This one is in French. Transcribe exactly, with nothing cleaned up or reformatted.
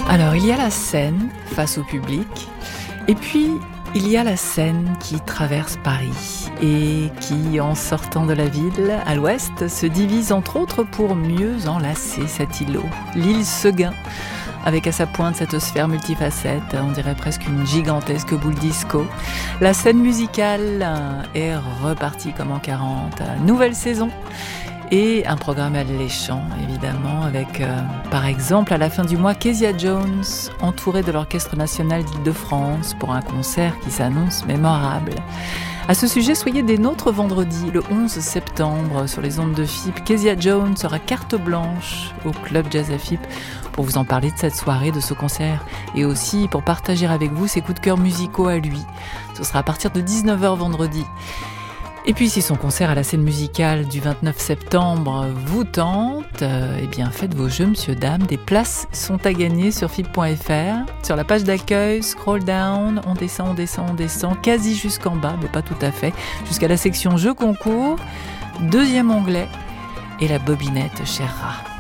Alors, il y a la scène face au public, et puis il y a la Seine qui traverse Paris et qui, en sortant de la ville, à l'ouest, se divise entre autres pour mieux enlacer cet îlot, l'île Seguin, avec à sa pointe cette sphère multifacette, on dirait presque une gigantesque boule disco. La scène musicale est repartie comme en quarante, nouvelle saison. Et un programme alléchant, évidemment, avec, euh, par exemple, à la fin du mois, Kezia Jones, entourée de l'Orchestre National d'Île-de-France, pour un concert qui s'annonce mémorable. À ce sujet, soyez des nôtres vendredi, le onze septembre, sur les ondes de F I P. Kezia Jones sera carte blanche au Club Jazz à F I P pour vous en parler de cette soirée, de ce concert, et aussi pour partager avec vous ses coups de cœur musicaux à lui. Ce sera à partir de dix-neuf heures vendredi. Et puis si son concert à la scène musicale du vingt-neuf septembre vous tente, euh, eh bien faites vos jeux, monsieur, dame. Des places sont à gagner sur F I P point F R. Sur la page d'accueil, scroll down, on descend, on descend, on descend, quasi jusqu'en bas, mais pas tout à fait, jusqu'à la section jeux concours, deuxième onglet, et la bobinette Cher Rat.